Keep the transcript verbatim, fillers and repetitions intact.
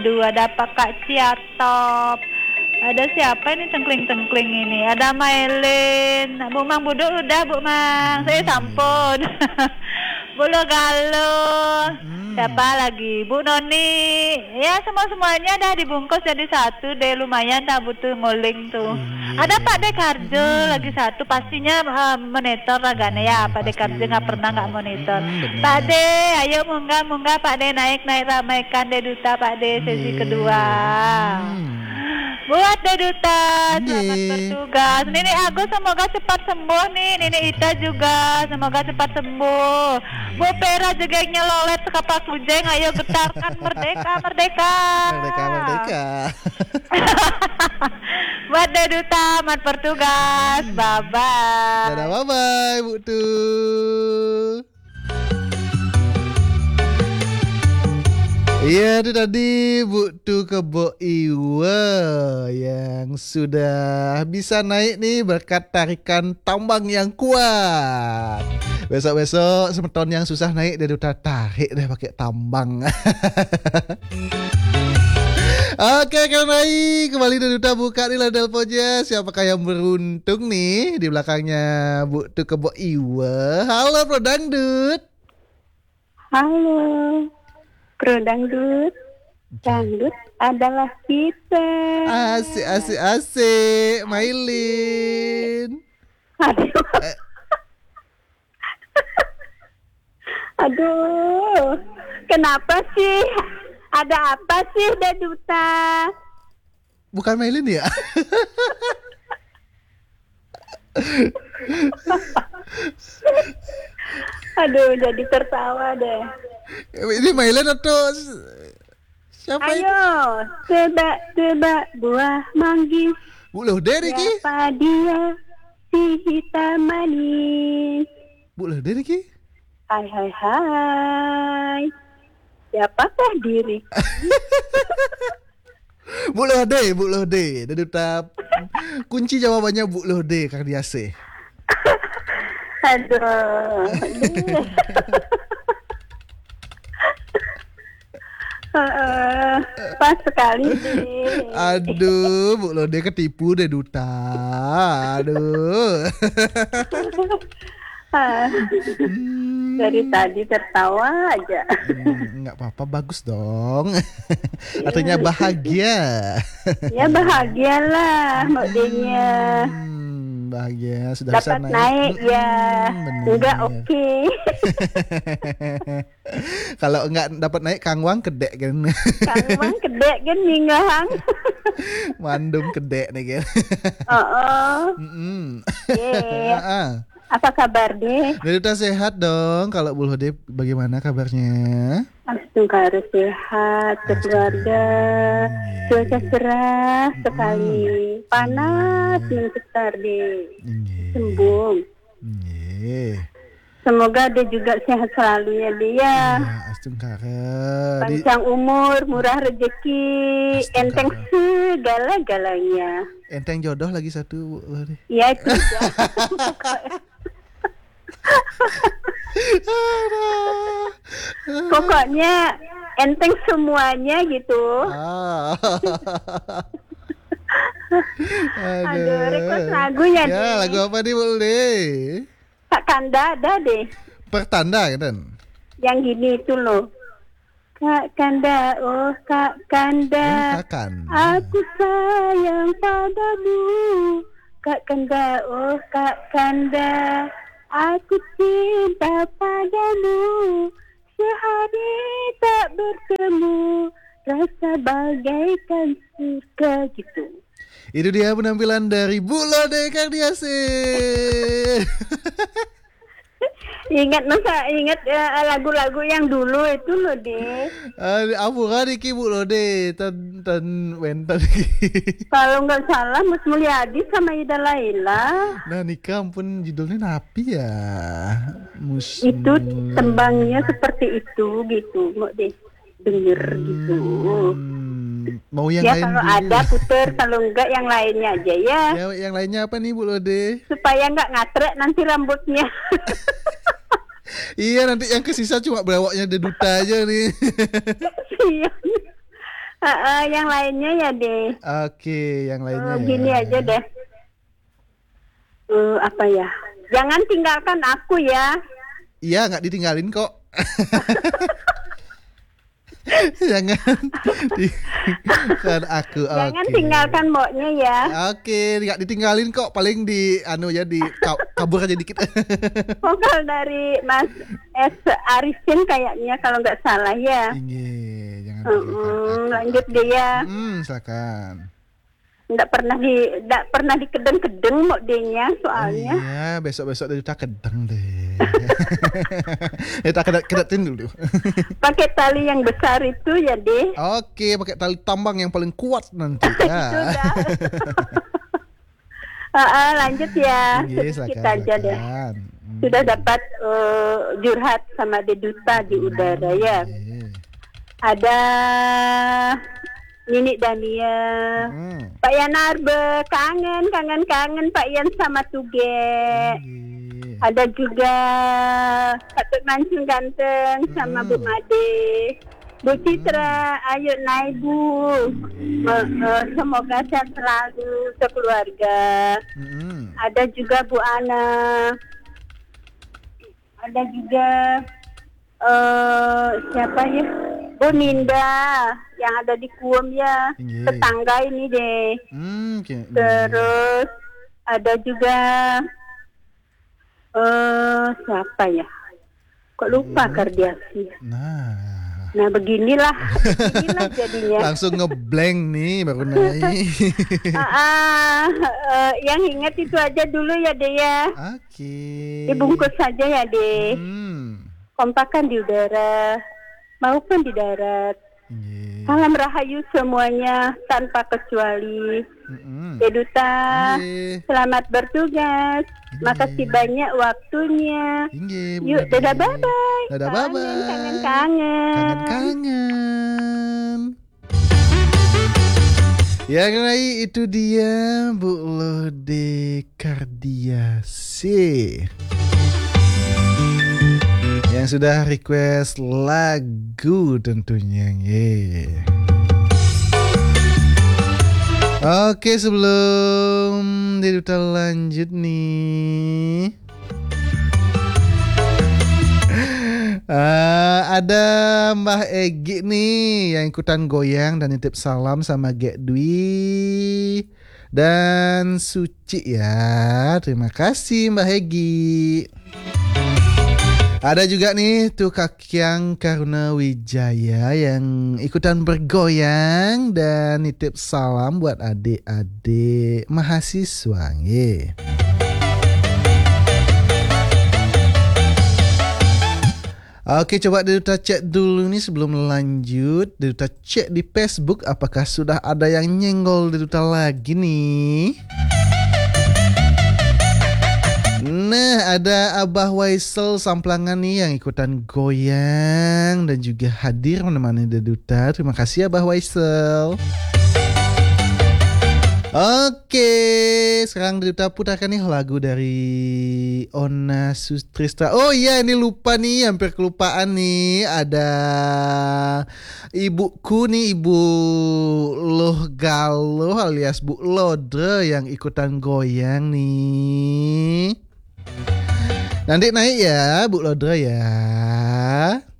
Pandu, ada Pak Kak Ciatop. Ada siapa ini tengkling-tengkling ini? Ada Mailin. Bu Mang Buduk udah Bu Mang. Saya sampun. Bu Galuh. Hmm. Siapa lagi? Bu Noni. Ya semua-semuanya dah dibungkus jadi satu deh, lumayan dah butuh nguling tuh. Hmm. Ada Pak Dekarjo lagi satu, pastinya uh, monitor ragane ya. Pak Dekarjo nggak pernah nggak monitor. Hmm, Pak De, ayo munggah munggah Pak De, naik naik ramaikan De Duta Pak De sesi kedua. Hmm. Buat De Duta, selamat Ye. bertugas. Nini Agus semoga cepat sembuh nih. Nini Ita juga semoga cepat sembuh. Bu Pera juga nyelolet sekapak kujeng. Ayo getarkan merdeka, merdeka. Merdeka, merdeka. Buat De Duta, selamat bertugas. Bye bye. Dadah, bye bye Bu Tu. Iya, itu tadi Bu Tu Kebo Iwa yang sudah bisa naik nih berkat tarikan tambang yang kuat. Besok-besok semeton yang susah naik dia udah tarik deh pakai tambang. Oke, kalau naik kembali dari Duta buka nih ladal poja. Siapakah yang beruntung nih di belakangnya Bu Tu Kebo Iwa? Halo Bro Dangdut. Halo, Bro Dangdut. Dangdut adalah kita. Asik, asik, asik. Mailin. Aduh. Eh. Aduh, kenapa sih? Ada apa sih, Daduta? Bukan Mailin ya? Aduh, jadi tertawa deh. Ini Mailin atau siapa ini? Ayo, tebak-tebak buah manggis. Bu Lode nih Ki. Siapa dia? Si hitam manis. Bu Lode nih Ki. Hai hai hai. Siapakah diri? Bu Lode, Bu Lode. Dan Duta kunci jawabannya Bu Lode Kang Diase. Aduh. Uh, pas sekali sih. Aduh, Bu Lode ketipu deh Duta. Aduh. Hmm, dari tadi tertawa aja. Hmm, nggak apa-apa, bagus dong. Artinya bahagia. Ya bahagialah modenya. Hmm, bahagia sudah bisa Dapat naik. naik ya. bener. Enggak oke. Kalau enggak dapat naik kangwang kedek kan. Kang kedek kan minggang. Mandum kedek nih kan. Oh. Mm-mm. Yeah. Ah. Apa kabar deh? Duta sehat dong. Kalau Bu Lode bagaimana kabarnya? Alhamdulillah sehat, keluarga, cuaca cerah sekali, panas mencetar deh, sembuh. Nggih. Semoga dia juga sehat selalu ya dia. Ya, astungkara. Di Panjang umur, murah rezeki, Astaga. enteng segala-galanya. enteng jodoh lagi satu Bu Lode. Ya itu juga. Pokoknya enteng semuanya gitu. Ah. Aduh, request lagu ya, Ya, Dek. lagu apa nih Bu Lode? Kak Kanda ada deh. Pertanda kan? Yang gini itu loh. Kak Kanda, oh Kak Kanda, Akan. aku sayang padamu. Kak Kanda, oh Kak Kanda, aku cinta padamu. Sehari tak bertemu, rasa bagaikan surga gitu. Itu dia penampilan dari Bu Lode Kang Diase. Ingat masa ingat uh, lagu-lagu yang dulu itu loh deh. Uh, Apura Diki Bu Lode tan tan wenten. Kalau nggak salah Mus Mulyadi sama Ida Laila. Nah nikah pun judulnya Napi ya. Mus. Itu tembangnya seperti itu gitu, mau deh denger gitu. Hmm, mau yang Ya lain kalau dulu. ada puter, kalau enggak yang lainnya aja ya. Ya, yang lainnya apa nih Bu Lode? Supaya nggak ngatrek nanti rambutnya. Iya nanti yang kesisa cuma belawaknya Deduta aja nih. Iya. Ah, ah, yang lainnya ya deh. Oke, yang lainnya. Oh, ya. gini aja deh. Eh, apa ya? Jangan tinggalkan aku ya. Iya, nggak ditinggalin kok. Jangan tinggalkan aku. Jangan Oke. tinggalkan mboknya ya. Oke, nggak ditinggalin kok. Paling di anu ya di ka- kabur aja dikit. Vokal dari Mas S. Arifin kayaknya kalau nggak salah ya. Ini jangan Mm, tinggalkan aku. lanjut deh ya. Hmm, silakan. Nggak pernah di nggak pernah dikedeng-kedeng mau denya Oh soalnya. iya, besok-besok dari kita kedeng deh. Kita kedat kedatin dulu. Pakai tali yang besar itu ya deh. Oke, pakai tali tambang yang paling kuat nanti. Itu Ya. dah. Ah, ah, lanjut ya. Iya, Sedikit silakan, aja deh. silakan. Hmm. Sudah dapat eh, curhat sama Deduta di udara ya. Iya. Ada Nini Dania, Hmm. Pak Yan Arbe, kangen, kangen, kangen Pak Yan sama Tuge. Iya. Ada juga Pak Tuk Mancung Ganteng sama Bu Hmm. Made. Bu Citra, ayo naik Bu. Me- eh, Semoga sehat selalu sekeluarga. Hmm. Ada juga Bu Ana. Ada juga eh siapa ya? Bu Ninda yang ada di Kuem ya. Iya. Tetangga ini deh. Hmm, oke. Terus ada juga eh siapa ya? Kok lupa Hmm. Kardiasi. Nah, Nah beginilah, beginilah jadinya. langsung ngeblank nih baru naik. Ah, ah, eh, yang ingat itu aja dulu ya deh ya. Oke. Dibungkus saja ya deh. Hmm. Kompakan di udara maupun di darat. Iya. Salam rahayu semuanya tanpa kecuali. Mm-mm. Deduta, Iya. selamat bertugas. Makasih banyak waktunya. Iya, Yuk, Bunda dadah Dee. bye-bye. Dadah Kangen, bye-bye. kangen, kangen. Kangen-kangen. Ya Rai, itu dia Bu Lode Kardiasi yang sudah request lagu tentunya. Yeah. Oke, sebelum Deduta lanjut nih, Uh, ada Mbah Egi nih yang ikutan goyang dan nitip salam sama Gek Dwi dan Suci ya. Terima kasih Mbah Egi. Ada juga nih tuh Kakyang Karuna Wijaya yang ikutan bergoyang dan nitip salam buat adik-adik mahasiswa. Yeah. Oke, coba Deduta cek dulu nih sebelum lanjut. Deduta cek di Facebook apakah sudah ada yang nyenggol Deduta lagi nih. Nah, ada Abah Waisel Samplangan nih yang ikutan goyang dan juga hadir menemani Deduta. Terima kasih Abah Waisel. Oke, sekarang Deduta putarkan nih lagu dari Ona Sutristra. Oh iya, ini lupa nih, hampir kelupaan nih. Ada ibuku nih, Ibu Loh Galuh alias Bu Lodre yang ikutan goyang nih. Nanti naik ya Bu Lodre ya.